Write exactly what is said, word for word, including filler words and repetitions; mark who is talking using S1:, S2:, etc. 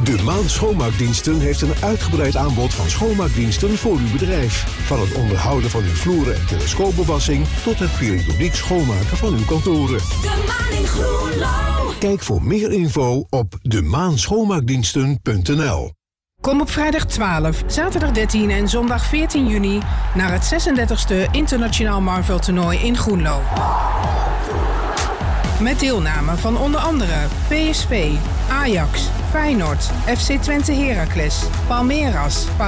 S1: De Maan Schoonmaakdiensten heeft een uitgebreid aanbod van schoonmaakdiensten voor uw bedrijf. Van het onderhouden van uw vloeren en telescoopbewassing tot het periodiek schoonmaken van uw kantoren.
S2: De Maan in Groenlo.
S1: Kijk voor meer info op de maan schoonmaakdiensten punt n l.
S3: Kom op vrijdag twaalf, zaterdag dertien en zondag veertien juni naar het zesendertigste Internationaal Marvel Toernooi in Groenlo. Met deelname van onder andere P S V, Ajax, Feyenoord, F C Twente Heracles, Palmeiras,